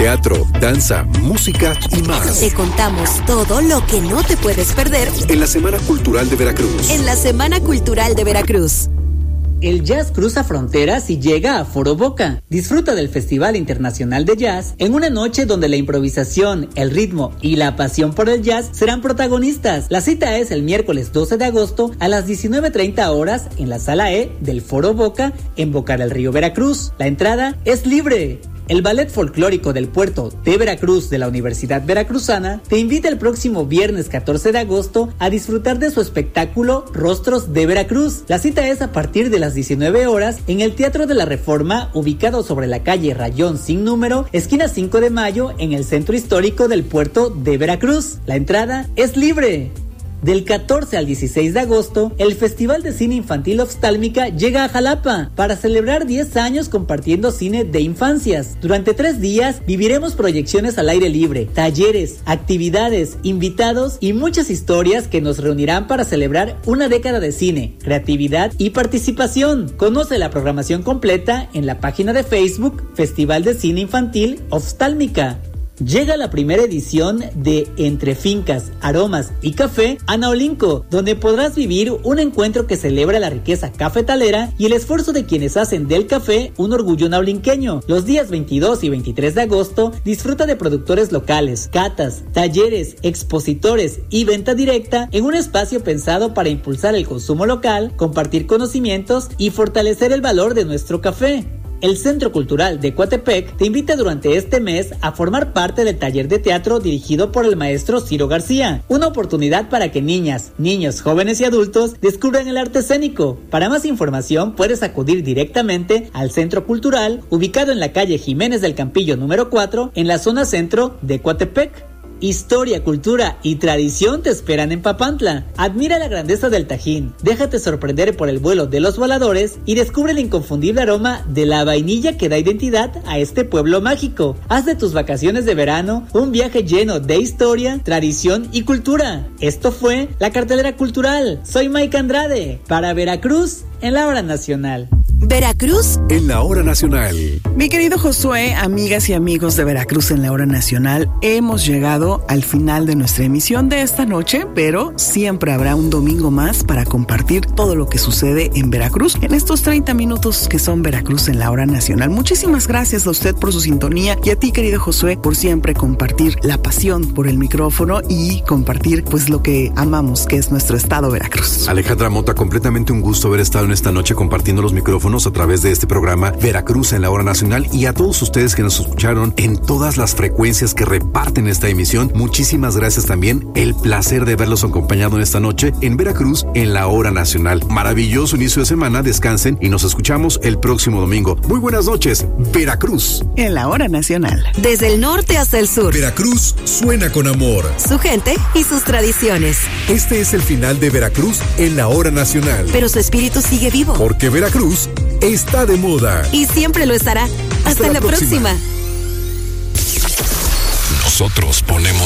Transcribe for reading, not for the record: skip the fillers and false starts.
teatro, danza, música y más. Te contamos todo lo que no te puedes perder en la Semana Cultural de Veracruz. En la Semana Cultural de Veracruz. El jazz cruza fronteras y llega a Foro Boca. Disfruta del Festival Internacional de Jazz en una noche donde la improvisación, el ritmo y la pasión por el jazz serán protagonistas. La cita es el miércoles 12 de agosto a las 19:30 horas en la Sala E del Foro Boca en Boca del Río, Veracruz. La entrada es libre. El Ballet Folclórico del Puerto de Veracruz de la Universidad Veracruzana te invita el próximo viernes 14 de agosto a disfrutar de su espectáculo Rostros de Veracruz. La cita es a partir de las 19 horas en el Teatro de la Reforma, ubicado sobre la calle Rayón sin número, esquina 5 de Mayo, en el Centro Histórico del Puerto de Veracruz. La entrada es libre. Del 14 al 16 de agosto, el Festival de Cine Infantil Oftálmica llega a Jalapa para celebrar 10 años compartiendo cine de infancias. Durante 3 días viviremos proyecciones al aire libre, talleres, actividades, invitados y muchas historias que nos reunirán para celebrar una década de cine, creatividad y participación. Conoce la programación completa en la página de Facebook Festival de Cine Infantil Oftálmica. Llega la primera edición de Entre Fincas, Aromas y Café a Naolinco, donde podrás vivir un encuentro que celebra la riqueza cafetalera y el esfuerzo de quienes hacen del café un orgullo naolinqueño. Los días 22 y 23 de agosto disfruta de productores locales, catas, talleres, expositores y venta directa en un espacio pensado para impulsar el consumo local, compartir conocimientos y fortalecer el valor de nuestro café. El Centro Cultural de Coatepec te invita durante este mes a formar parte del taller de teatro dirigido por el maestro Ciro García. Una oportunidad para que niñas, niños, jóvenes y adultos descubran el arte escénico. Para más información puedes acudir directamente al Centro Cultural, ubicado en la calle Jiménez del Campillo número 4, en la zona centro de Coatepec. Historia, cultura y tradición te esperan en Papantla. Admira la grandeza del Tajín, déjate sorprender por el vuelo de los voladores y descubre el inconfundible aroma de la vainilla que da identidad a este pueblo mágico. Haz de tus vacaciones de verano un viaje lleno de historia, tradición y cultura. Esto fue la cartelera cultural. Soy Mike Andrade para Veracruz en la Hora Nacional. Veracruz en la Hora Nacional. Mi querido Josué, amigas y amigos de Veracruz en la Hora Nacional, hemos llegado al final de nuestra emisión de esta noche, pero siempre habrá un domingo más para compartir todo lo que sucede en Veracruz en estos 30 minutos que son Veracruz en la Hora Nacional. Muchísimas gracias a usted por su sintonía y a ti, querido Josué, por siempre compartir la pasión por el micrófono y compartir pues lo que amamos, que es nuestro estado Veracruz. Alejandra Mota, completamente un gusto haber estado en esta noche compartiendo los micrófonos a través de este programa Veracruz en la Hora Nacional, y a todos ustedes que nos escucharon en todas las frecuencias que reparten esta emisión, muchísimas gracias también. El placer de verlos acompañado en esta noche en Veracruz en la Hora Nacional. Maravilloso inicio de semana, descansen y nos escuchamos el próximo domingo. Muy buenas noches, Veracruz en la Hora Nacional. Desde el norte hasta el sur, Veracruz suena con amor, su gente y sus tradiciones. Este es el final de Veracruz en la Hora Nacional, pero su espíritu sigue vivo, porque Veracruz está de moda y siempre lo estará. Hasta la próxima. Nosotros ponemos